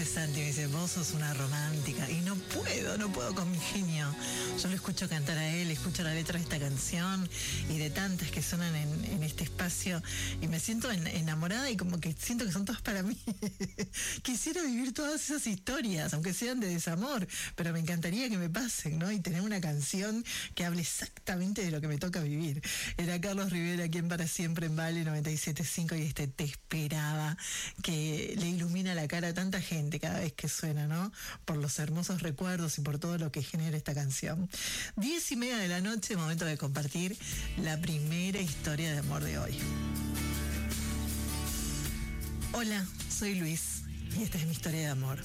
Santi me dice, vos sos una romántica. Y no puedo con mi genio. Yo lo escucho cantar a él, escucho la letra de esta canción y de tantas que suenan en este espacio y me siento enamorada y como que siento que son todas para mí. Quisiera vivir todas esas historias, aunque sean de desamor, pero me encantaría que me pasen, ¿no? Y tener una canción que hable exactamente de lo que me toca vivir. Era Carlos Rivera, quien para siempre en Vale 97.5 y Te esperaba, que le ilumina la cara a tanta gente cada vez que suena, ¿no? Por los hermosos recuerdos y por todo lo que genera esta canción. 10:30 de la noche, momento de compartir la primera historia de amor de hoy. Hola, soy Luis y esta es mi historia de amor.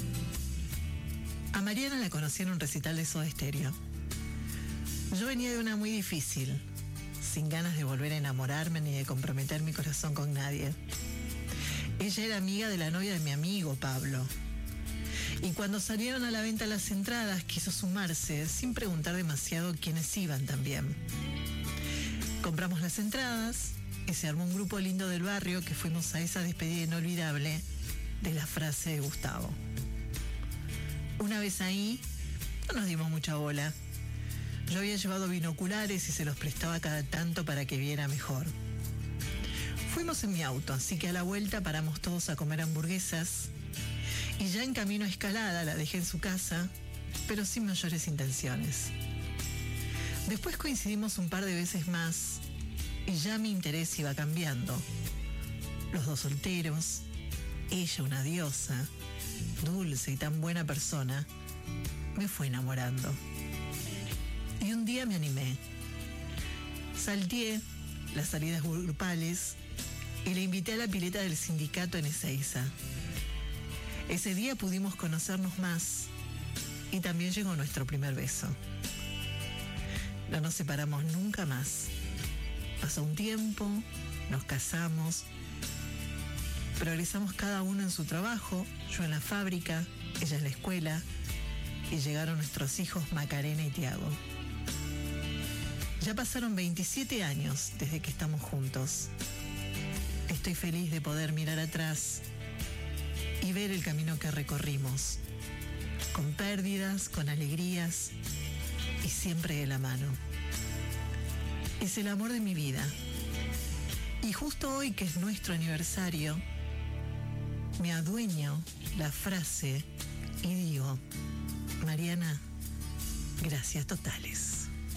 A Mariana la conocí en un recital de Soda Stereo. Yo venía de una muy difícil, sin ganas de volver a enamorarme ni de comprometer mi corazón con nadie. Ella era amiga de la novia de mi amigo Pablo. Y cuando salieron a la venta las entradas, quiso sumarse sin preguntar demasiado quiénes iban también. Compramos las entradas y se armó un grupo lindo del barrio que fuimos a esa despedida inolvidable de la frase de Gustavo. Una vez ahí, no nos dimos mucha bola. Yo había llevado binoculares y se los prestaba cada tanto para que viera mejor. Fuimos en mi auto, así que a la vuelta paramos todos a comer hamburguesas y ya en camino a Escalada la dejé en su casa, pero sin mayores intenciones. Después coincidimos un par de veces más y ya mi interés iba cambiando. Los dos solteros, ella una diosa, dulce y tan buena persona, me fue enamorando. Y un día me animé. Salteé las salidas grupales y le invité a la pileta del sindicato en Ezeiza. Ese día pudimos conocernos más y también llegó nuestro primer beso. No nos separamos nunca más. Pasó un tiempo, nos casamos, progresamos cada uno en su trabajo, yo en la fábrica, ella en la escuela, y llegaron nuestros hijos Macarena y Tiago. Ya pasaron 27 años desde que estamos juntos. Estoy feliz de poder mirar atrás y ver el camino que recorrimos, con pérdidas, con alegrías y siempre de la mano. Es el amor de mi vida. Y justo hoy, que es nuestro aniversario, me adueño la frase y digo, Mariana, gracias totales.